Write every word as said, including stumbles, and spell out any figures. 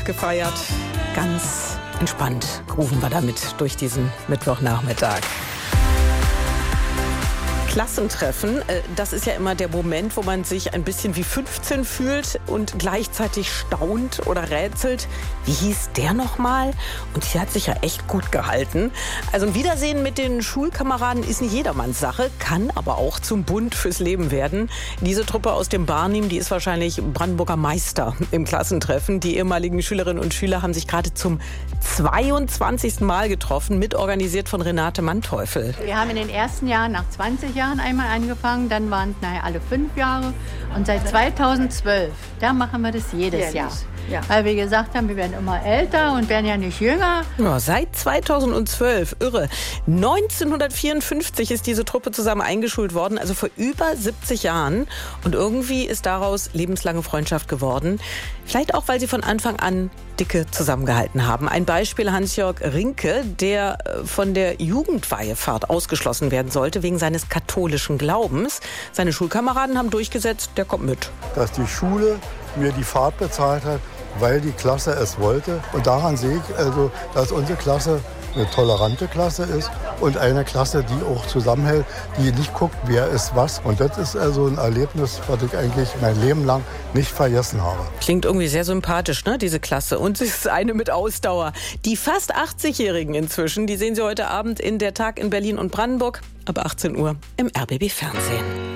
gefeiert. Ganz entspannt grooven wir damit durch diesen Mittwochnachmittag. Klassentreffen, das ist ja immer der Moment, wo man sich ein bisschen wie fünfzehn fühlt und gleichzeitig staunt oder rätselt. Wie hieß der nochmal? Und hier hat sich ja echt gut gehalten. Also ein Wiedersehen mit den Schulkameraden ist nicht jedermanns Sache, kann aber auch zum Bund fürs Leben werden. Diese Truppe aus dem Barnim, die ist wahrscheinlich Brandenburger Meister im Klassentreffen. Die ehemaligen Schülerinnen und Schüler haben sich gerade zum zweiundzwanzigsten Mal getroffen, mitorganisiert von Renate Manteuffel. Wir haben in den ersten Jahren nach zwanzig Jahren einmal angefangen, dann waren es nachher alle fünf Jahre und seit zweitausendzwölf, da machen wir das jedes Jährlich. Jahr. Ja. Weil wir gesagt haben, wir werden immer älter und werden ja nicht jünger. Ja, seit zweitausendzwölf, irre. neunzehnhundertvierundfünfzig ist diese Truppe zusammen eingeschult worden, also vor über siebzig Jahren. Und irgendwie ist daraus lebenslange Freundschaft geworden. Vielleicht auch, weil sie von Anfang an dicke zusammengehalten haben. Ein Beispiel Hans-Jörg Rinke, der von der Jugendweihefahrt ausgeschlossen werden sollte wegen seines katholischen Glaubens. Seine Schulkameraden haben durchgesetzt, der kommt mit. Dass die Schule mir die Fahrt bezahlt hat, weil die Klasse es wollte. Und daran sehe ich, also, dass unsere Klasse eine tolerante Klasse ist und eine Klasse, die auch zusammenhält, die nicht guckt, wer ist was. Und das ist also ein Erlebnis, was ich eigentlich mein Leben lang nicht vergessen habe. Klingt irgendwie sehr sympathisch, ne, diese Klasse. Und es ist eine mit Ausdauer. Die fast achtzigjährigen inzwischen, die sehen Sie heute Abend in der Tag in Berlin und Brandenburg ab achtzehn Uhr im R B B Fernsehen.